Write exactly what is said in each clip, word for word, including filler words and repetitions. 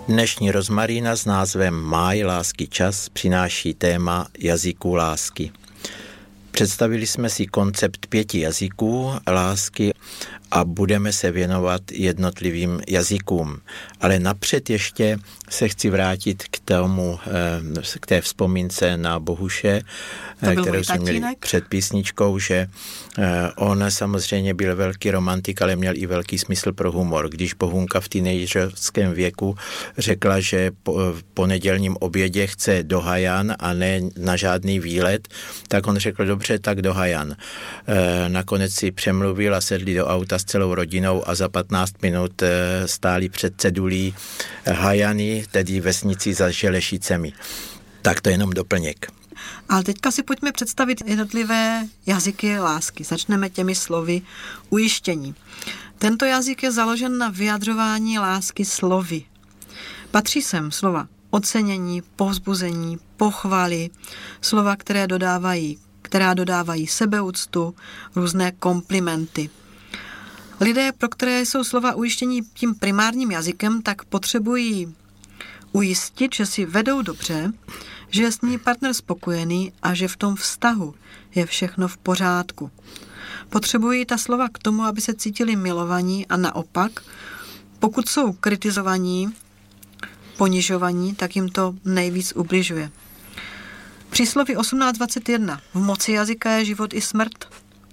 Dnešní rozmarína s názvem Máj lásky čas přináší téma jazyků lásky. Představili jsme si koncept pěti jazyků lásky a budeme se věnovat jednotlivým jazykům. Ale napřed ještě se chci vrátit k tomu, k té vzpomínce na Bohuše, kterou jsme měli před písničkou, že on samozřejmě byl velký romantik, ale měl i velký smysl pro humor. Když Bohunka v teenagerském věku řekla, že po, po nedělním obědě chce do Hajan a ne na žádný výlet, tak on řekl, dobře, tak do Hajan. Nakonec si přemluvil a sedli do auta s celou rodinou a za patnáct minut stáli před cedulí Hajany, tedy vesnici za Želešicemi. Tak to jenom doplněk. Ale teďka si pojďme představit jednotlivé jazyky lásky. Začneme těmi slovy ujištění. Tento jazyk je založen na vyjadřování lásky slovy. Patří sem slova ocenění, povzbuzení, pochvaly, slova, které dodávají, která dodávají sebeúctu, různé komplimenty. Lidé, pro které jsou slova ujištění tím primárním jazykem, tak potřebují ujistit, že si vedou dobře, že je s ní partner spokojený a že v tom vztahu je všechno v pořádku. Potřebují ta slova k tomu, aby se cítili milovaní a naopak, pokud jsou kritizovaní, ponižovaní, tak jim to nejvíc ubližuje. Přísloví osmnáct dvacet jedna. V moci jazyka je život i smrt.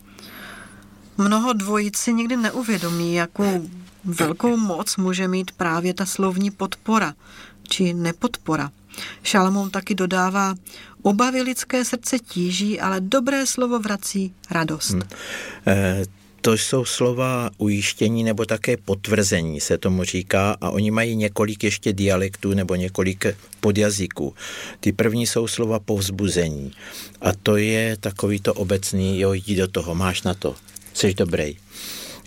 Mnoho dvojic si nikdy neuvědomí, jakou velkou moc může mít právě ta slovní podpora či nepodpora. Šalamoun taky dodává, obavy lidské srdce tíží, ale dobré slovo vrací radost. Hmm. E, to jsou slova ujištění nebo také potvrzení, se tomu říká, a oni mají několik ještě dialektů nebo několik podjazyků. Ty první jsou slova povzbuzení a to je takový to obecný, jo, jdi do toho, máš na to, jsi dobrý.